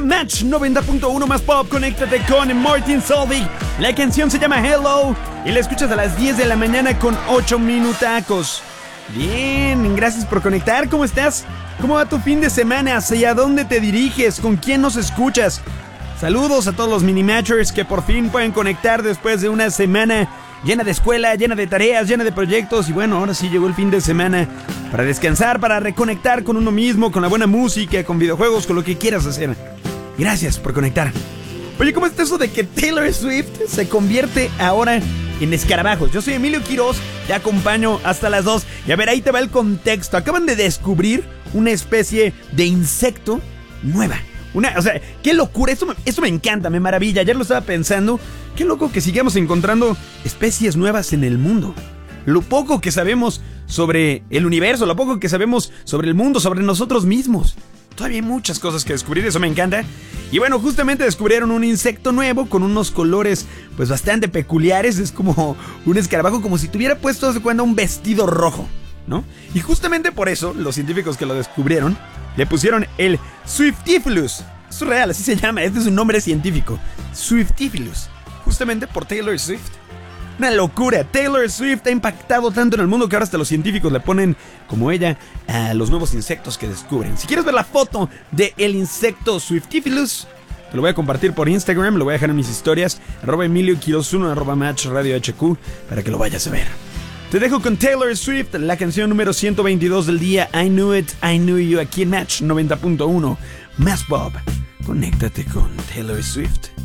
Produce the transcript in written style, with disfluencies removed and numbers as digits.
Match 90.1 más pop. Conéctate con Martin Solveig. La canción se llama Hello y la escuchas a las 10 de la mañana con 8 minutacos. Bien, gracias por conectar. ¿Cómo estás? ¿Cómo va tu fin de semana? ¿Hacia dónde te diriges? ¿Con quién nos escuchas? Saludos a todos los mini-matchers que por fin pueden conectar después de una semana llena de escuela, llena de tareas, llena de proyectos. Y bueno, ahora sí llegó el fin de semana para descansar, para reconectar con uno mismo, con la buena música, con videojuegos, con lo que quieras hacer. Gracias por conectar. Oye, ¿cómo está eso de que Taylor Swift se convierte ahora en escarabajos? Yo soy Emilio Quiroz, te acompaño hasta las 2. Y a ver, ahí te va el contexto. Acaban de descubrir una especie de insecto nueva. O sea, qué locura, esto me encanta, me maravilla. Ayer lo estaba pensando, qué loco que sigamos encontrando especies nuevas en el mundo. Lo poco que sabemos sobre el universo, lo poco que sabemos sobre el mundo, sobre nosotros mismos. Todavía hay muchas cosas que descubrir, eso me encanta. Y bueno, justamente descubrieron un insecto nuevo con unos colores pues bastante peculiares. Es como un escarabajo, como si tuviera puesto de cuenta un vestido rojo, ¿no? Y justamente por eso, los científicos que lo descubrieron le pusieron el Swiftifilus. Es real, así se llama, este es un nombre científico. Swiftifilus, justamente por Taylor Swift. Una locura, Taylor Swift ha impactado tanto en el mundo que ahora hasta los científicos le ponen, como ella, a los nuevos insectos que descubren. Si quieres ver la foto del insecto Swiftifilus, te lo voy a compartir por Instagram, lo voy a dejar en mis historias, @Emilio Quiroz 1, @Match Radio HQ, para que lo vayas a ver. Te dejo con Taylor Swift, la canción número 122 del día, I Knew It, I Knew You, aquí en Match 90.1, más pop. Conéctate con Taylor Swift.